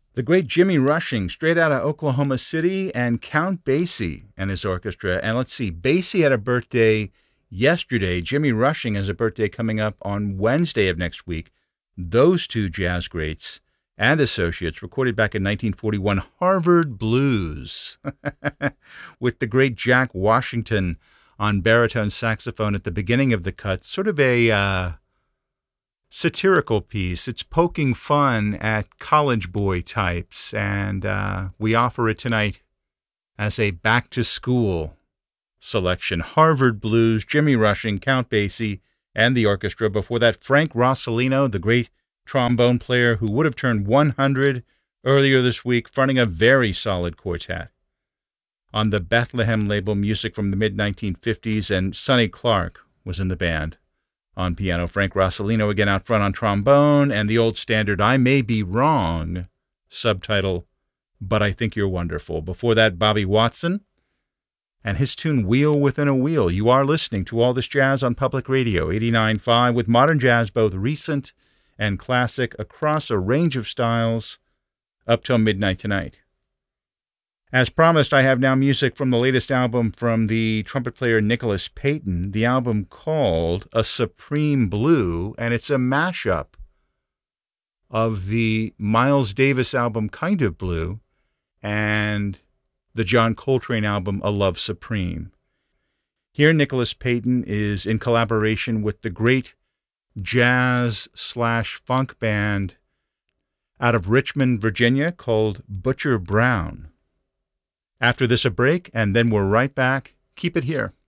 The great Jimmy Rushing, straight out of Oklahoma City, and Count Basie and his orchestra. And let's see, Basie had a birthday yesterday. Jimmy Rushing has a birthday coming up on Wednesday of next week. Those two jazz greats and associates recorded back in 1941 Harvard Blues with the great Jack Washington on baritone saxophone at the beginning of the cut. Sort of a satirical piece. It's poking fun at college boy types, and we offer it tonight as a back-to-school selection. Harvard Blues, Jimmy Rushing, Count Basie, and the orchestra. Before that, Frank Rossellino, the great trombone player who would have turned 100 earlier this week, fronting a very solid quartet on the Bethlehem label, music from the mid-1950s, and Sonny Clark was in the band on piano. Frank Rossellino again out front on trombone, and the old standard I May Be Wrong, subtitle, But I Think You're Wonderful. Before that, Bobby Watson and his tune Wheel Within a Wheel. You are listening to All This Jazz on Public Radio 89.5 with modern jazz, both recent and classic, across a range of styles up till midnight tonight. As promised, I have now music from the latest album from the trumpet player Nicholas Payton, the album called A Supreme Blue, and it's a mashup of the Miles Davis album Kind of Blue and the John Coltrane album A Love Supreme. Here, Nicholas Payton is in collaboration with the great jazz/funk band out of Richmond, Virginia, called Butcher Brown. After this, a break, and then we're right back. Keep it here.